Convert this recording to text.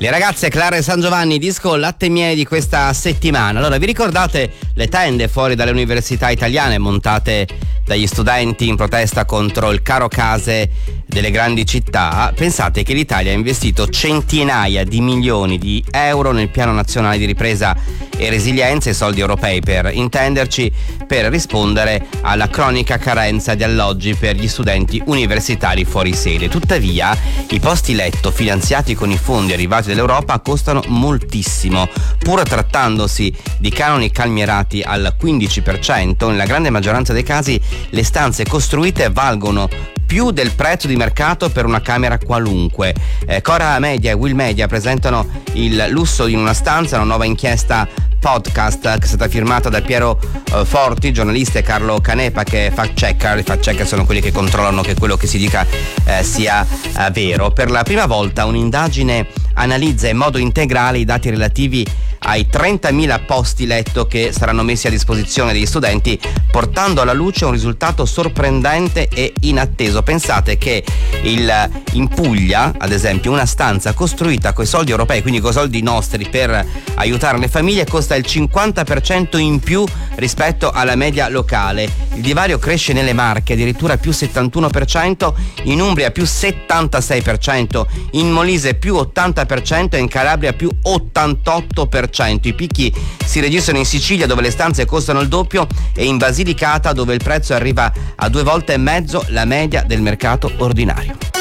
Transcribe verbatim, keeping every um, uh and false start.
Le ragazze Clara e San Giovanni, disco Latte e Miele di questa settimana. Allora, vi ricordate le tende fuori dalle università italiane montate dagli studenti in protesta contro il caro case delle grandi città? Pensate che l'Italia ha investito centinaia di milioni di euro nel Piano Nazionale di Ripresa e Resilienza, i soldi europei per intenderci, per rispondere alla cronica carenza di alloggi per gli studenti universitari fuori sede. Tuttavia, i posti letto finanziati con i fondi arrivati dall'Europa costano moltissimo. Pur trattandosi di canoni calmierati al quindici per cento, nella grande maggioranza dei casi le stanze costruite valgono più del prezzo di mercato per una camera qualunque. Eh, Cora Media e Will Media presentano il lusso in una stanza, una nuova inchiesta podcast che è stata firmata da Piero uh, Forti, giornalista, e Carlo Canepa, che è fact checker. I fact checker sono quelli che controllano che quello che si dica eh, sia uh, vero. Per la prima volta un'indagine analizza in modo integrale i dati relativi ai trentamila posti letto che saranno messi a disposizione degli studenti, portando alla luce un risultato sorprendente e inatteso. Pensate che il, in Puglia, ad esempio, una stanza costruita coi soldi europei, quindi coi soldi nostri per aiutare le famiglie, costa il cinquanta per cento in più rispetto alla media locale. Il divario cresce nelle Marche, addirittura più settantuno per cento, in Umbria più settantasei per cento, in Molise più ottanta per cento e in Calabria più ottantotto per cento. I picchi si registrano in Sicilia, dove le stanze costano il doppio, e in Basilicata, dove il prezzo arriva a due volte e mezzo la media del mercato ordinario.